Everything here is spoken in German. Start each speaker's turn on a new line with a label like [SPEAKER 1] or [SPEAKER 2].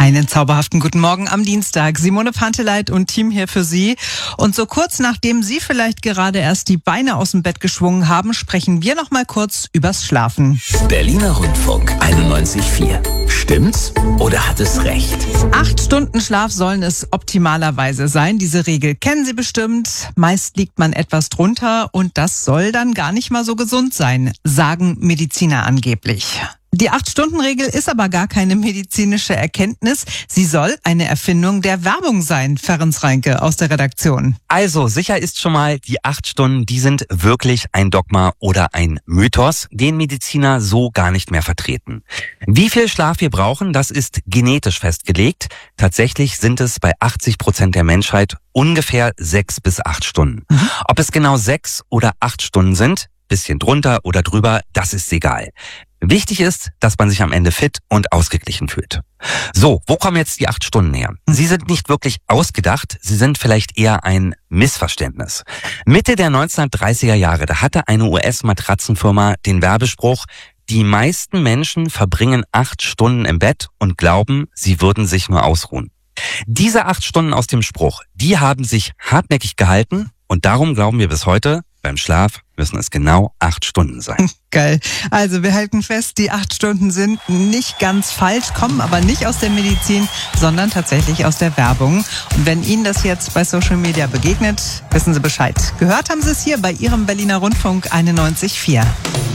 [SPEAKER 1] Einen zauberhaften guten Morgen am Dienstag. Simone Panteleit und Team hier für Sie. Und so kurz nachdem Sie vielleicht gerade erst die Beine aus dem Bett geschwungen haben, sprechen wir noch mal kurz übers Schlafen.
[SPEAKER 2] Berliner Rundfunk 91,4. Stimmt's oder hat es recht?
[SPEAKER 1] 8 Stunden Schlaf sollen es optimalerweise sein. Diese Regel kennen Sie bestimmt. Meist liegt man etwas drunter und das soll dann gar nicht mal so gesund sein, sagen Mediziner angeblich. Die 8-Stunden-Regel ist aber gar keine medizinische Erkenntnis. Sie soll eine Erfindung der Werbung sein, Ferenc Reinke aus der Redaktion.
[SPEAKER 3] Also sicher ist schon mal, die 8 Stunden, die sind wirklich ein Dogma oder ein Mythos, den Mediziner so gar nicht mehr vertreten. Wie viel Schlaf wir brauchen, das ist genetisch festgelegt. Tatsächlich sind es bei 80% der Menschheit ungefähr 6 bis 8 Stunden. Ob es genau 6 oder 8 Stunden sind, bisschen drunter oder drüber, das ist egal. Wichtig ist, dass man sich am Ende fit und ausgeglichen fühlt. So, wo kommen jetzt die 8 Stunden her? Sie sind nicht wirklich ausgedacht, sie sind vielleicht eher ein Missverständnis. Mitte der 1930er Jahre, da hatte eine US-Matratzenfirma den Werbespruch: Die meisten Menschen verbringen 8 Stunden im Bett und glauben, sie würden sich nur ausruhen. Diese 8 Stunden aus dem Spruch, die haben sich hartnäckig gehalten und darum glauben wir bis heute, beim Schlaf müssen es genau 8 Stunden sein.
[SPEAKER 1] Geil. Also wir halten fest, die 8 Stunden sind nicht ganz falsch, kommen aber nicht aus der Medizin, sondern tatsächlich aus der Werbung. Und wenn Ihnen das jetzt bei Social Media begegnet, wissen Sie Bescheid. Gehört haben Sie es hier bei Ihrem Berliner Rundfunk 91,4.